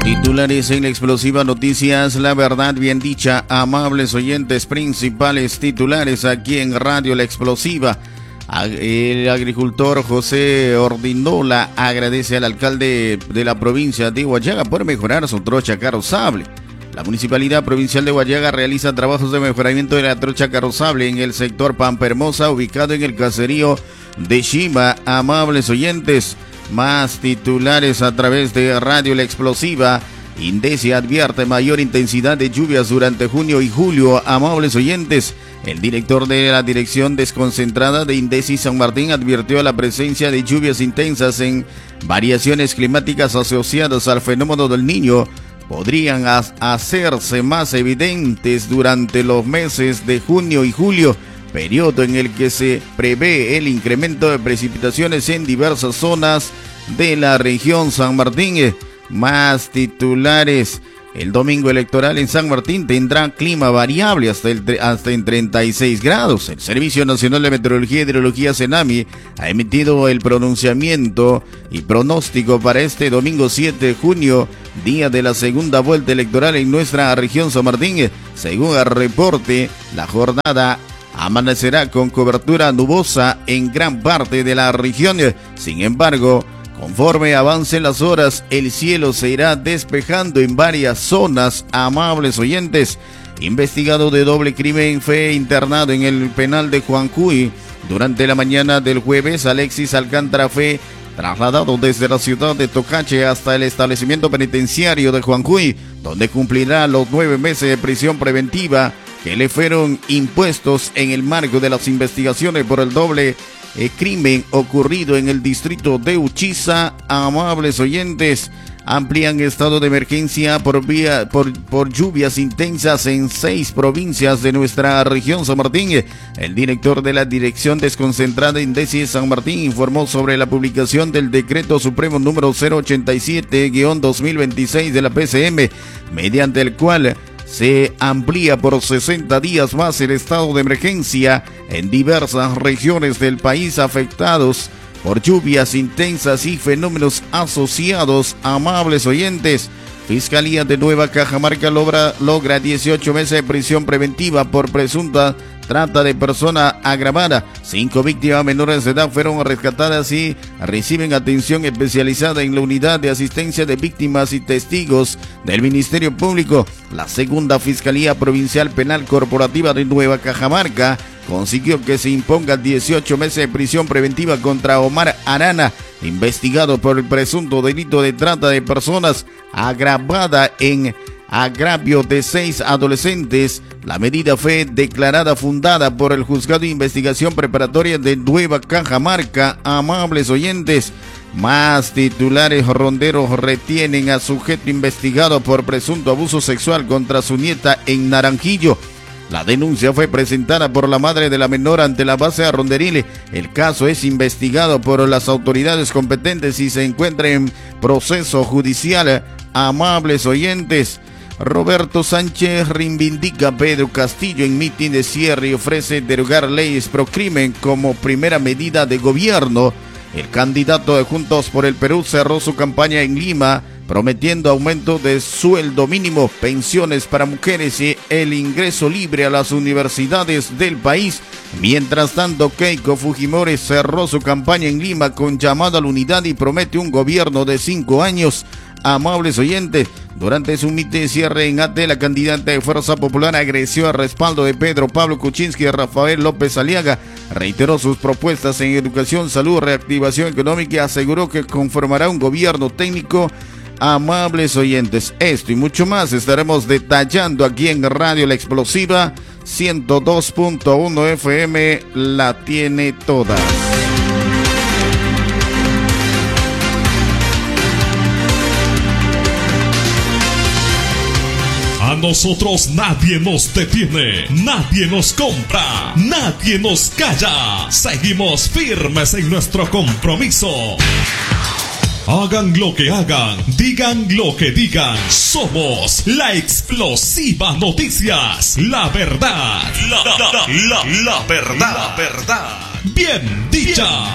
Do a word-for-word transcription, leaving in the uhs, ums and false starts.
Titulares en la explosiva noticias, la verdad bien dicha, amables oyentes, principales titulares aquí en Radio La Explosiva. El agricultor José Ordinola agradece al alcalde de la provincia de Huallaga por mejorar su trocha carrozable. La Municipalidad Provincial de Huallaga realiza trabajos de mejoramiento de la trocha carrozable en el sector Pampa Hermosa, ubicado en el caserío de Shima. Amables oyentes, más titulares a través de Radio La Explosiva. INDECI advierte mayor intensidad de lluvias durante junio y julio. Amables oyentes, el director de la Dirección Desconcentrada de INDECI San Martín advirtió la presencia de lluvias intensas en variaciones climáticas asociadas al fenómeno del Niño. Podrían hacerse más evidentes durante los meses de junio y julio, periodo en el que se prevé el incremento de precipitaciones en diversas zonas de la región San Martín. Más titulares. El domingo electoral en San Martín tendrá clima variable hasta, el, hasta en treinta y seis grados. El Servicio Nacional de Meteorología y Hidrología CENAMI ha emitido el pronunciamiento y pronóstico para este domingo siete de junio, día de la segunda vuelta electoral en nuestra región San Martín. Según el reporte, la jornada amanecerá con cobertura nubosa en gran parte de la región. Sin embargo, conforme avancen las horas, el cielo se irá despejando en varias zonas. Amables oyentes, investigado de doble crimen fue internado en el penal de Juancuy. Durante la mañana del jueves, Alexis Alcántara fue trasladado desde la ciudad de Tocache hasta el establecimiento penitenciario de Juancuy, donde cumplirá los nueve meses de prisión preventiva que le fueron impuestos en el marco de las investigaciones por el doble eh, crimen ocurrido en el distrito de Uchiza. Amables oyentes, amplían estado de emergencia por, vía, por, por lluvias intensas en seis provincias de nuestra región San Martín. El director de la Dirección Desconcentrada INDECI San Martín informó sobre la publicación del Decreto Supremo número cero ochenta y siete guión dos mil veintiséis de la P C M, mediante el cual se amplía por sesenta días más el estado de emergencia en diversas regiones del país afectados por lluvias intensas y fenómenos asociados. Amables oyentes, Fiscalía de Nueva Cajamarca logra, logra dieciocho meses de prisión preventiva por presunta trata de persona agravada. Cinco víctimas menores de edad fueron rescatadas y reciben atención especializada en la Unidad de Asistencia de Víctimas y Testigos del Ministerio Público. La segunda Fiscalía Provincial Penal Corporativa de Nueva Cajamarca consiguió que se imponga dieciocho meses de prisión preventiva contra Omar Arana, investigado por el presunto delito de trata de personas agravada en agravio de seis adolescentes. La medida fue declarada fundada por el Juzgado de Investigación Preparatoria de Nueva Cajamarca. Amables oyentes, más titulares. Ronderos retienen a sujeto investigado por presunto abuso sexual contra su nieta en Naranjillo. La denuncia fue presentada por la madre de la menor ante la base de Ronderil. El caso es investigado por las autoridades competentes y se encuentra en proceso judicial. Amables oyentes, Roberto Sánchez reivindica a Pedro Castillo en mitin de cierre y ofrece derogar leyes pro crimen como primera medida de gobierno. El candidato de Juntos por el Perú cerró su campaña en Lima, prometiendo aumento de sueldo mínimo, pensiones para mujeres y el ingreso libre a las universidades del país. Mientras tanto, Keiko Fujimori cerró su campaña en Lima con llamada a la unidad y promete un gobierno de cinco años. Amables oyentes, durante su mitin de cierre en Ate, la candidata de Fuerza Popular agradeció el respaldo de Pedro Pablo Kuczynski y Rafael López Aliaga. Reiteró sus propuestas en educación, salud, reactivación económica y aseguró que conformará un gobierno técnico. Amables oyentes, esto y mucho más estaremos detallando aquí en Radio La Explosiva ciento dos punto uno F M, la tiene toda. A nosotros nadie nos detiene, nadie nos compra, nadie nos calla. Seguimos firmes en nuestro compromiso. Hagan lo que hagan, digan lo que digan. Somos La Explosiva Noticias. La verdad, la, la, la, la, la verdad, la verdad. Bien dicha.